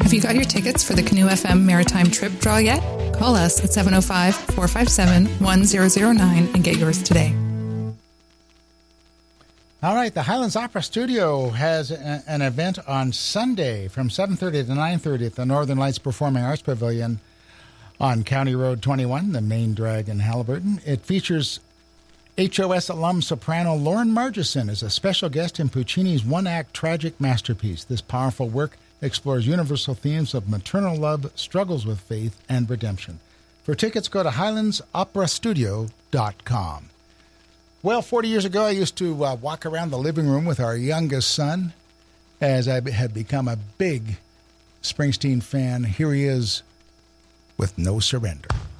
Have you got your tickets for the Canoe FM Maritime Trip Draw yet? Call us at 705-457-1009 and get yours today. All right, the Highlands Opera Studio has an event on Sunday from 7:30 to 9:30 at the Northern Lights Performing Arts Pavilion on County Road 21, the main drag in Haliburton. It features HOS alum soprano Lauren Margison as a special guest in Puccini's one-act tragic masterpiece. This powerful work explores universal themes of maternal love, struggles with faith, and redemption. For tickets, go to highlandsoperastudio.com. Well, 40 years ago, I used to walk around the living room with our youngest son as I had become a big Springsteen fan. Here he is with No Surrender.